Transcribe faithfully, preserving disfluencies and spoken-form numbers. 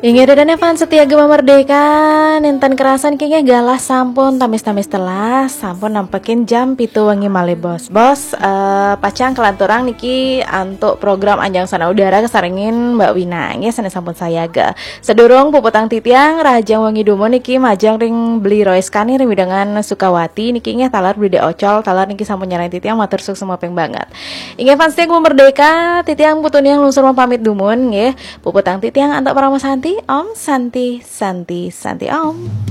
Ingat dan Evan setia gema merdeka ninten kerasan kayaknya galah sampun tamis-tamis telas sampun nampekin jam pitu wangi male bos bos uh, pacang kelanturang niki untuk program Anjang Sana Udara kesarengin Mbak Wina ya sana sampun saya ga sedurung puputang titiang rajang wangi dumo niki majang ring beli Royce Kani ring dengan Sukawati niki nggih talar beli de ocol talar niki sampun nyarain titiang matur suk semua peng banget ingat fans gema merdeka titiang putun yang lungsur mau pamit dumun nggih puputang titiang antuk para Santi Om Santi Santi Santi Om.